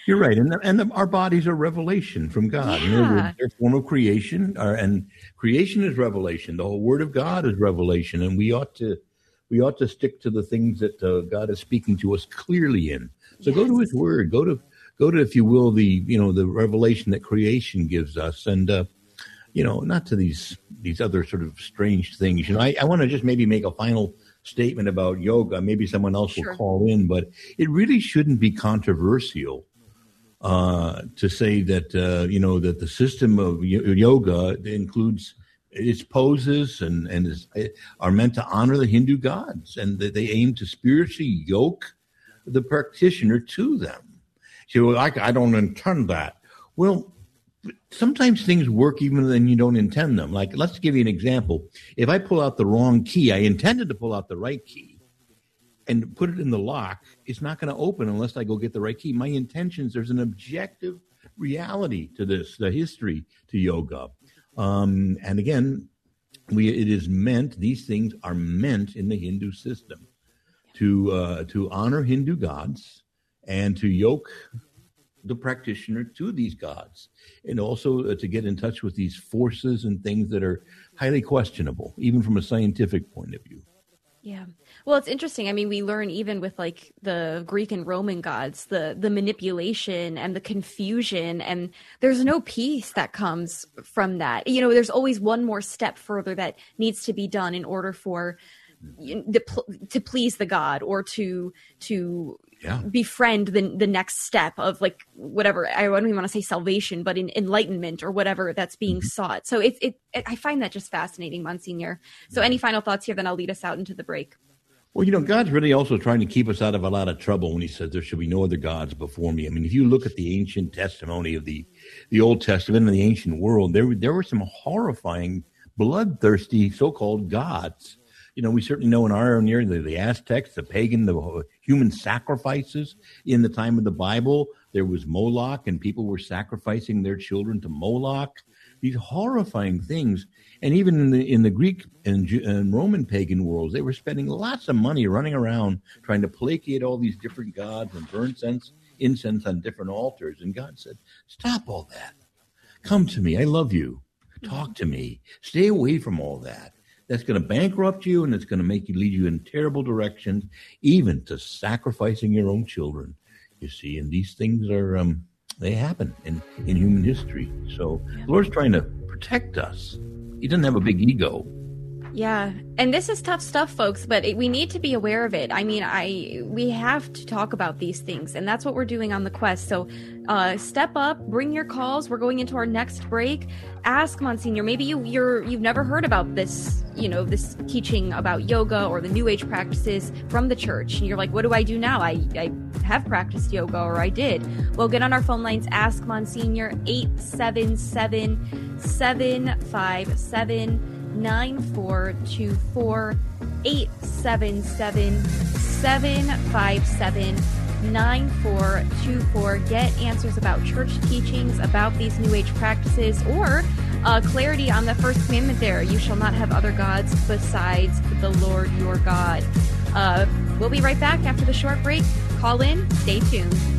You're right, and our bodies are revelation from God. Yeah. They're a form of creation, and creation is revelation. The whole Word of God is revelation, and we ought to stick to the things that God is speaking to us clearly in. So go to His Word, go to, if you will, the revelation that creation gives us, and not to these other sort of strange things. I want to just maybe make a final statement about yoga. Maybe someone else will call in, but it really shouldn't be controversial to say that that the system of yoga includes its poses and are meant to honor the Hindu gods, and that they aim to spiritually yoke the practitioner to them. So I don't intend that. Well, sometimes things work even when you don't intend them. Like, let's give you an example. If I pull out the wrong key, I intended to pull out the right key and put it in the lock, it's not going to open unless I go get the right key. My intentions, there's an objective reality to this, the history to yoga. And again, these things are meant in the Hindu system to honor Hindu gods and to yoke the practitioner to these gods, and also to get in touch with these forces and things that are highly questionable, even from a scientific point of view. Yeah. Well, it's interesting. I mean, we learn even with like the Greek and Roman gods, the manipulation and the confusion, and there's no peace that comes from that. There's always one more step further that needs to be done in order for to please the god, or to befriend the next step of like whatever. I don't even want to say salvation, but in enlightenment or whatever that's being sought. So I find that just fascinating, Monsignor. So any final thoughts here? Then I'll lead us out into the break. Well, God's really also trying to keep us out of a lot of trouble when He says there should be no other gods before me. I mean, if you look at the ancient testimony of the Old Testament and the ancient world, there were some horrifying, bloodthirsty so-called gods. We certainly know in our own area, the Aztecs, the pagan, the human sacrifices in the time of the Bible. There was Moloch, and people were sacrificing their children to Moloch. These horrifying things. And even in the Greek and Roman pagan worlds, they were spending lots of money running around trying to placate all these different gods and burn incense on different altars. And God said, stop all that. Come to me. I love you. Talk to me. Stay away from all that. That's going to bankrupt you, and it's going to make you lead you in terrible directions, even to sacrificing your own children. You see, and these things are they happen in human history. So the Lord's trying to protect us. He doesn't have a big ego. Yeah. And this is tough stuff, folks, but we need to be aware of it. I mean, we have to talk about these things, and that's what we're doing on The Quest. So step up, bring your calls. We're going into our next break. Ask Monsignor, maybe you've never heard about this, this teaching about yoga or the New Age practices from the church. And you're like, what do I do now? I have practiced yoga, or I did. Well, get on our phone lines. Ask Monsignor, 877-757-9424, 877-757-9424. Get answers about church teachings, about these New Age practices, or clarity on the first commandment there. You shall not have other gods besides the Lord your God. We'll be right back after the short break. Call in. Stay tuned.